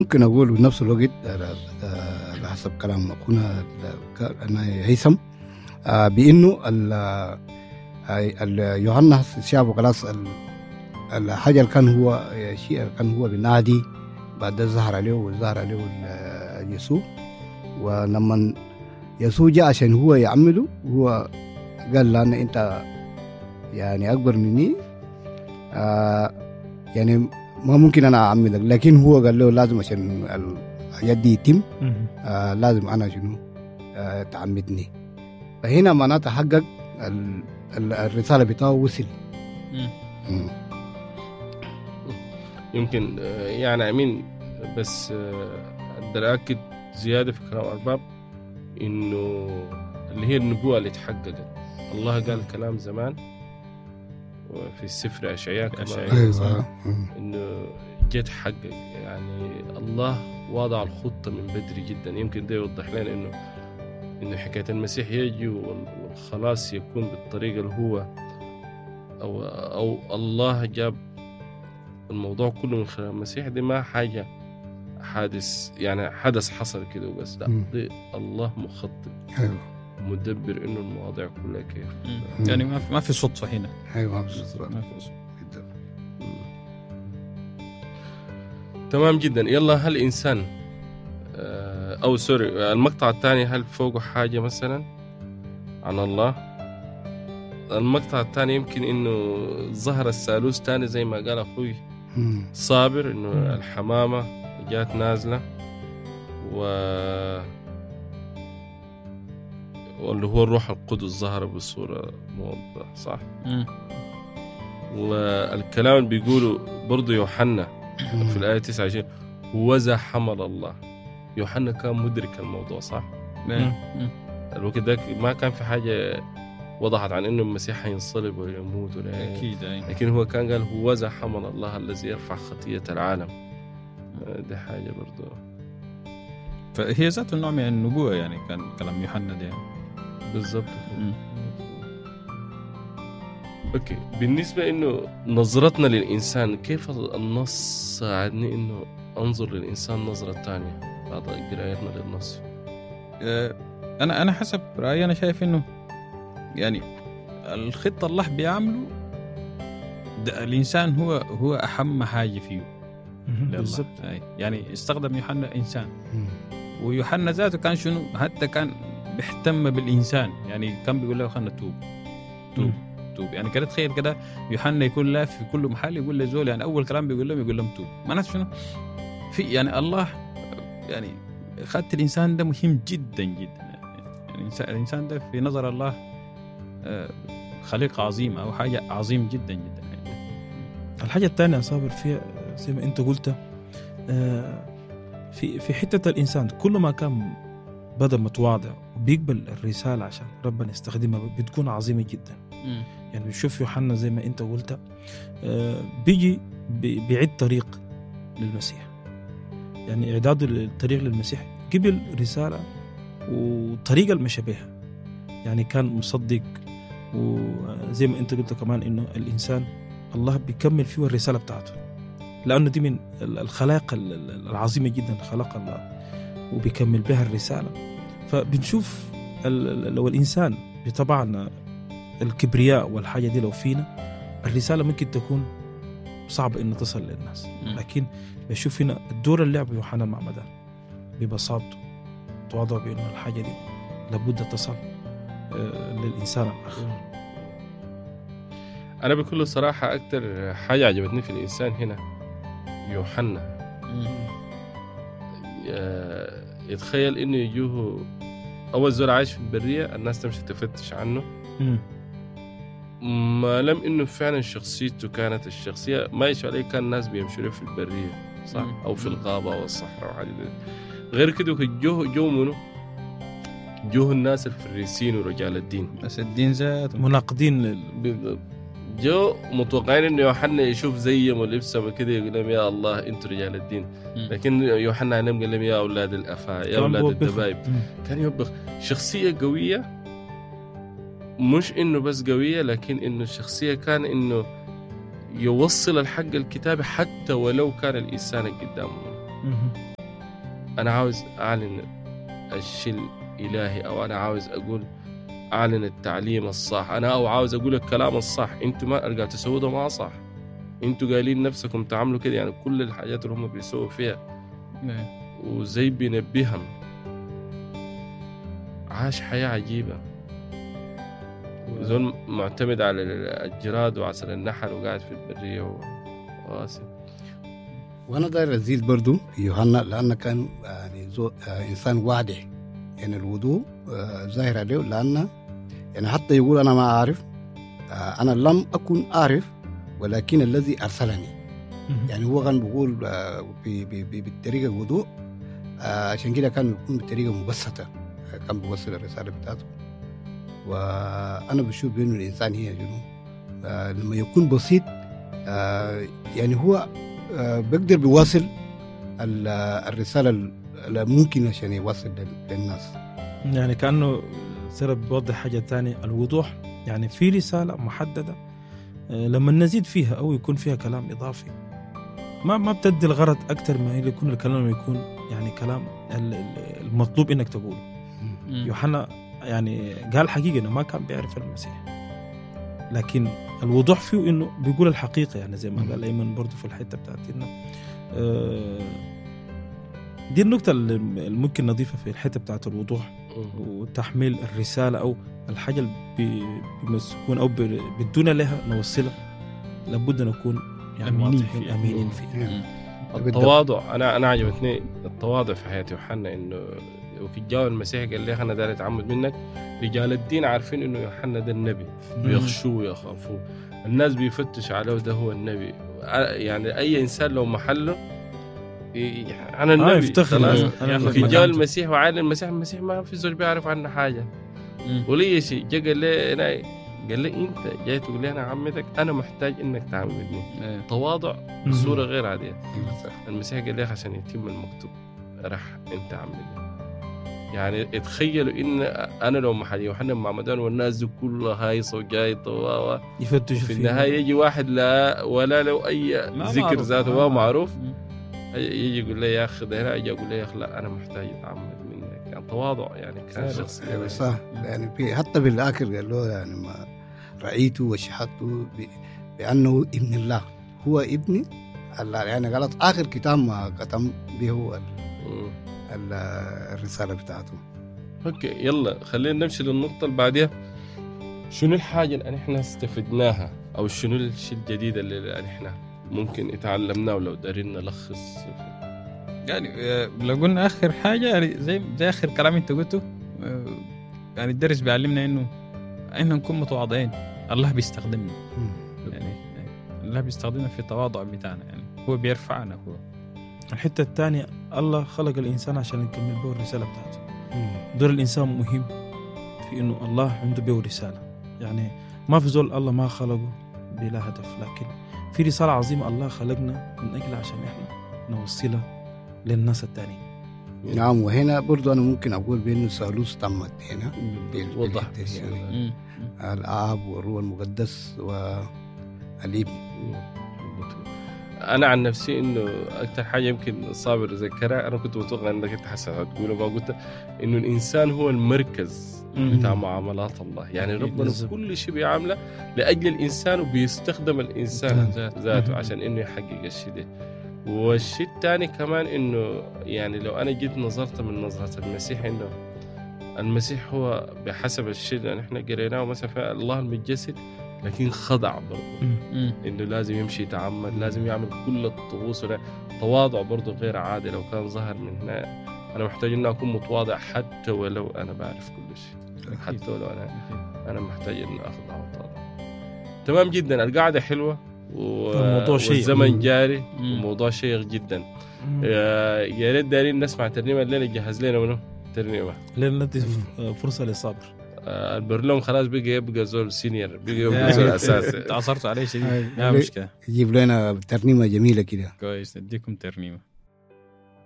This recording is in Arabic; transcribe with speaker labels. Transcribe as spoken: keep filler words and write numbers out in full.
Speaker 1: ممكن أقول بنفس الوقت على حسب كلام أخونا أنا هيثم بأنه يوحنا شافوا خلاص الحاجة اللي كان هو شيء كان هو بنادي بعد ظهر عليه وظهر عليه يسوع. ولما يسوع جاء عشان هو يعمله هو قال له أنا أنت يعني أكبر مني آه يعني ما ممكن أنا أعملك، لكن هو قال له لازم عشان الحاجات دي يتم آه لازم أنا شنو آه تعمدني. فهنا معناتها حقق الرسالة بتاعه وصل.
Speaker 2: يمكن يعني أمين بس أقدر أكد زيادة في كلام أرباب إنه اللي هي النبوة اللي تحققت. الله قال كلام زمان وفي السفر أشعياء كمان
Speaker 1: أيوة.
Speaker 2: إنه جت حقق، يعني الله وضع الخطة من بدري جدا. يمكن ده يوضح لنا إنه إنه حكاية المسيح يجي والخلاص يكون بالطريقة اللي هو أو أو الله جاب الموضوع كله من خلال المسيح. دي ما حاجة حادث يعني حدث حصل كده وبس، لا دي الله مخطط
Speaker 1: أيوة.
Speaker 2: مدبر إنه المواضيع كلها كيف
Speaker 3: مم. يعني ما في ما في صدفة هنا.
Speaker 1: أيوة ما في صدفة.
Speaker 2: تمام جدا. يلا هل إنسان أو سوري المقطع الثاني هل فوقه حاجة مثلا عن الله؟ المقطع الثاني يمكن إنه ظهر الثالوث تاني زي ما قال أخوي صابر إنه الحمامة جات نازلة و واللي هو الروح القدس ظهر بصورة موضحة صح؟
Speaker 3: مم.
Speaker 2: والكلام اللي بيقوله برضو يوحنا في الآية تسعة وعشرين وذا حمل الله. يوحنا كان مدرك الموضوع صح؟
Speaker 3: مم.
Speaker 2: الوقت ده ما كان في حاجة وضحت عن إنه المسيح هينصلب ويموت ولا
Speaker 3: أكيد أي.
Speaker 2: لكن هو كان قال هو ذا حمل الله الذي يرفع خطية العالم. ده حاجة برضو
Speaker 3: فهي ذات النوع من النبوة يعني كان كلام يوحنا ده
Speaker 2: بالضبط. أوكي بالنسبة إنه نظرتنا للإنسان كيف النص ساعدني إنه أنظر للإنسان نظرة تانية بعد قراءتنا للنص؟
Speaker 3: أنا أنا حسب رأيي أنا شايف إنه يعني الخطة الله بيعمله الإنسان هو هو أهم حاجة فيه بالضبط. يعني استخدم يوحنا إنسان ويوحنا ذاته كان شنو حتى كان بيهتم بالإنسان، يعني كان بيقول له خلنا توب توب توب. يعني كده تخيل كده يوحنا يكون لا في كل محل يقول لزول يعني أول كلام بيقول لهم يقول لهم توب. معناته شنو في يعني الله يعني خدت الإنسان ده مهم جدا جدا. يعني الإنسان ده في نظر الله خليقة عظيمة أو حاجة عظيم جدا جدا.
Speaker 4: الحاجة الثانية صابر فيها زي ما أنت قلت في في حتة الإنسان كل ما كان بدأ متواضع وبيقبل الرسالة عشان ربنا يستخدمها بتكون عظيمة جدا.
Speaker 3: م.
Speaker 4: يعني بنشوف يوحنا زي ما أنت قلت بيجي بيعد طريق للمسيح، يعني إعداد الطريق للمسيح قبل رسالة وطريقة المشى بها، يعني كان مصدق. وزي ما أنت قلت كمان إنه الإنسان الله بيكمل فيه الرسالة بتاعته لأنه دي من الخلاق العظيمة جدا خلق الله وبيكمل بها الرسالة. فبنشوف لو الإنسان بطبعنا الكبرياء والحاجة دي لو فينا الرسالة ممكن تكون صعبة إنه تصل للناس، لكن بشوف هنا الدور اللي لعبه يوحنا المعمدان ببساطته تواضع بأنه الحاجة دي لابد تصل للإنسان الآخر.
Speaker 2: أنا بكل صراحة أكتر حاجة عجبتني في الإنسان هنا يوحنا يتخيل إنه يجوه أول زول عايش في البرية الناس تمشي تفتش عنه ما لم إنه فعلا شخصيته كانت الشخصية ما يشوف عليه كان الناس بيمشوا في البرية صح أو في الغابة أو الصحراء وحاجة غير كده جوه جو منه جوه الناس الفريسين ورجال الدين
Speaker 3: بس الدين ذات
Speaker 4: مناقضين لل...
Speaker 2: جو متوقعين إنه يوحنا يشوف زيهم ولبسهم وكده يقول لهم يا الله أنتوا رجال الدين، لكن يوحنا عليهم قال لهم يا أولاد الأفا يا أولاد الدبايب. كان يوبخ شخصية قوية، مش إنه بس قوية لكن إنه الشخصية كان إنه يوصل الحق الكتابي حتى ولو كان الإنسان قدامه. أنا عاوز أعلن الشيء الإلهي، أو أنا عاوز أقول أعلن التعليم الصح، أنا أو عاوز أقول الكلام الصح. أنتوا ما أرجع تسووا ده ما صح، أنتوا قايلين نفسكم تعملوا كده. يعني كل الحاجات اللي هم بيسووا فيها وزي بينبههم عاش حياة عجيبة، زول معتمد على الجراد وعسل النحل وقاعد في البرية وواسع.
Speaker 1: وانا داير ازيد برضو يوحنا لان كان يعني زو آه انسان واضح، يعني الوضوء آه ظاهر عليه، لان يعني حتى يقول انا ما اعرف، آه انا لم اكن اعرف ولكن الذي ارسلني. يعني هو كان بيقول آه بالطريقه الوضوء، آه عشان كده كان بيكون بطريقه مبسطه، آه كان بيوصل الرساله بتاعته. وانا بشوف بانه الانسان هي جنون آه لما يكون بسيط، آه يعني هو آه بيقدر بيواصل الرساله اللي ممكن عشان يوصل للناس.
Speaker 4: يعني كانه سير بيوضح حاجه ثانيه، الوضوح يعني في رساله محدده، آه لما نزيد فيها او يكون فيها كلام اضافي ما ما بتدي الغرض اكثر ما يكون الكلام يكون يعني كلام المطلوب انك تقوله. يوحنا يعني قال حقيقة إنه ما كان بيعرف المسيح، لكن الوضوح فيه إنه بيقول الحقيقة، يعني زي ما قال أيمن برضو في الحتة بتاعتنا. دي النقطة اللي ممكن نضيفها في الحتة بتاعت الوضوح وتحميل الرسالة أو الحاجة اللي بيمسكون أو بدون لها نوصلها، لابد نكون يعني
Speaker 3: أمينين
Speaker 4: فيه أمينين فيه.
Speaker 2: التواضع، أنا أنا عجبتني التواضع في حياة يوحنا، إنه وفي الجو المسيح قال لي أنا داري أتعمد منك. رجال الدين عارفين إنه يوحنا ده النبي، بيخشوه ويخافوه، الناس بيفتش عليه ده هو النبي. يعني أي إنسان لو محله أنا النبي
Speaker 4: آه يفتخر.
Speaker 2: في الجو المسيح وعالم المسيح المسيح ما في زول بيعرف عنه حاجة ولي شيء. جا قال لي أنا قال لي أنت جاي تقول لي أنا عمتك، أنا محتاج إنك تعمدني. تواضع بصورة غير عادية. المسيح قال لي عشان يتم المكتوب راح أنت عمدني. يعني اتخيلوا ان انا لو محل يوحنا معمدان والناس دي كلها هايصه وجايطه و
Speaker 4: يفتشوا
Speaker 2: في النهايه يجي واحد لا ولا له اي ذكر ذاته ما معروف، يجي يقول لي يا اخي ده هنا، يجي يقول لي يا اخي لا انا محتاج اتعمد منك. يعني تواضع يعني كان شخصيه
Speaker 1: صح. يعني في حتى بالاخر قال له يعني ما رايته وشهدته بانه ابن الله، هو ابن الله. يعني غلط اخر كتاب ما ختم به هو الرسالة بتاعته.
Speaker 2: اوكي يلا خلينا نمشي للنقطة اللي بعدها. شنو الحاجة اللي احنا استفدناها او شنو الشيء الجديد اللي احنا ممكن اتعلمناه ولو دارين نلخص؟
Speaker 3: يعني لو قلنا اخر حاجة يعني زي زي اخر كلام انت قلته، يعني الدرس بيعلمنا انه احنا نكون متواضعين، الله بيستخدمنا. يعني الله بيستخدمنا في التواضع بتاعنا، يعني هو بيرفعنا. هو
Speaker 4: الحتة الثانية الله خلق الإنسان عشان يكمل به الرسالة بتاعته. دور الإنسان مهم في إنه الله عنده به رسالة. يعني ما في زول الله ما خلقه بلا هدف، لكن في رسالة عظيمة الله خلقنا من أجلها عشان إحنا نوصلها للناس التانيين.
Speaker 1: نعم. وهنا برضو أنا ممكن أقول بأنه ثالوث تمت هنا
Speaker 2: وضح
Speaker 1: يعني الآب والروح المقدس والابن. أنا
Speaker 2: عن نفسي إنه أكتر حاجة يمكن صابر ذكرها، أنا كنت متوقع إنك أنت حسن هتقوله ما قلت، إنه الإنسان هو المركز بتاع معاملات الله. يعني ربنا كل شيء بيعمله لأجل الإنسان وبيستخدم الإنسان ذاته عشان إنه يحقق الشيء ده. والشيء الثاني كمان إنه يعني لو أنا جيت نظرت من نظرة المسيح، إنه المسيح هو بحسب الشيء اللي نحن قريناه مثلا في الله المتجسد، لكن خضع برضه إنه لازم يمشي يتعمد، لازم يعمل كل الطقوس. تواضع برضه غير عادي. لو كان ظهر من هنا أنا محتاج إن أكون متواضع حتى ولو أنا بعرف كل شيء، حتى ولو أنا أنا محتاج إن أخضع وأتواضع. تمام جدا. القعدة حلوة والزمن جاري وموضوع شيق جدا. يا ريت دارين نسمع ترنيمة الليلة. جهز لنا منه ترنيمة
Speaker 4: لين ندي فرصة للصبر.
Speaker 2: البرلوم خلاص بقى يبقى زول سينيور، بقى يبقى زول اساسي.
Speaker 3: تعصرت عليه شديد. لا مشكله،
Speaker 1: يجيب لنا ترنيمه جميله كده.
Speaker 3: كويس نديكم ترنيمه.